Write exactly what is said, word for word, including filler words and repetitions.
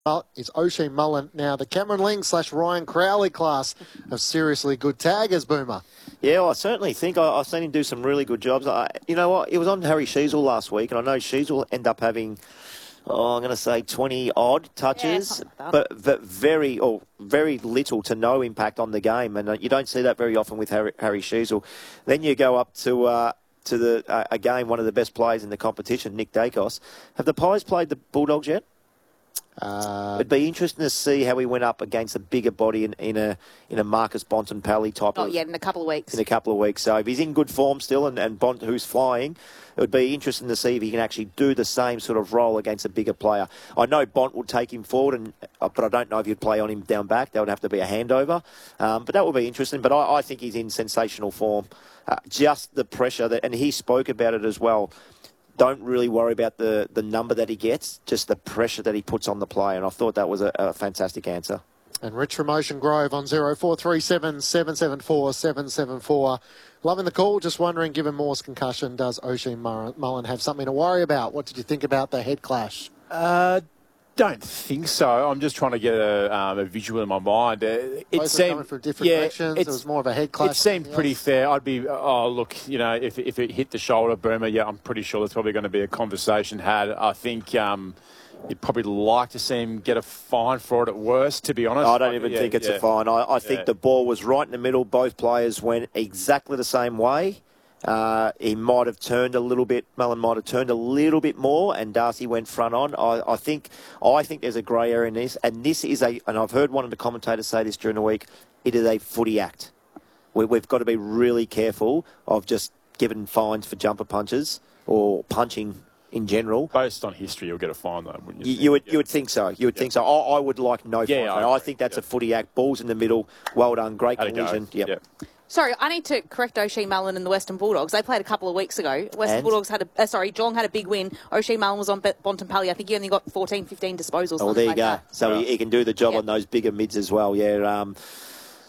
Well, it's O'Shea Mullen now, the Cameron Ling slash Ryan Crowley class of seriously good taggers, Boomer. Yeah, well, I certainly think I, I've seen him do some really good jobs. I, you know what? It was on Harry Sheasel last week, and I know Sheasel will end up having, oh, I'm going to say twenty odd touches, yeah, like but, but very or very little to no impact on the game, and uh, you don't see that very often with Harry, Harry Sheasel. Then you go up to uh, to the uh, again one of the best players in the competition, Nick Dacos. Have the Pies played the Bulldogs yet? Uh, It'd be interesting to see how he went up against a bigger body in, in a in a Marcus Bontempelli type Not of... yet, in a couple of weeks. In a couple of weeks. So if he's in good form still and, and Bont, who's flying, it would be interesting to see if he can actually do the same sort of role against a bigger player. I know Bont would take him forward, and but I don't know if he'd play on him down back. That would have to be a handover. Um, but that would be interesting. But I, I think he's in sensational form. Uh, just the pressure, that, and he spoke about it as well. Don't really worry about the, the number that he gets, just the pressure that he puts on the player. And I thought that was a, a fantastic answer. And Rich from Ocean Grove on zero four three seven, seven seven four, seven seven four. Loving the call. Just wondering, given Moore's concussion, does O'Shea Mullen have something to worry about? What did you think about the head clash? Uh, don't think so. I'm just trying to get a, um, a visual in my mind. Uh, it Both seemed coming from different yeah, directions. It was more of a head clash. It seemed pretty fair. I'd be, oh, look, you know, if, if it hit the shoulder, Boomer, yeah, I'm pretty sure there's probably going to be a conversation had. I think um, you'd probably like to see him get a fine for it at worst, to be honest. I don't even yeah, think it's yeah. a fine. I, I think Yeah. the ball was right in the middle. Both players went exactly the same way. Uh, he might have turned a little bit. Mullen might have turned a little bit more, and Darcy went front on. I, I think. I think there's a grey area in this, and this is a. And I've heard one of the commentators say this during the week. It is a footy act. We, we've got to be really careful of just giving fines for jumper punches or punching in general. Based on history, you'll get a fine, though, wouldn't you? You, you would. You would think so. You would think so. I, I would like no Yeah, fines. I I, agree. think that's Yeah. a footy act. Balls in the middle. Well done. Great Had a go. collision. Yep. Yep. Sorry, I need to correct O'Shea Mullen and the Western Bulldogs. They played a couple of weeks ago. Western And? Bulldogs had a, uh, sorry, Geelong had a big win. O'Shea Mullen was on Bontempelli. I think he only got fourteen, fifteen disposals. Oh, there you like go. that. So Yeah. he, he can do the job Yep. on those bigger mids as well. Yeah. Um,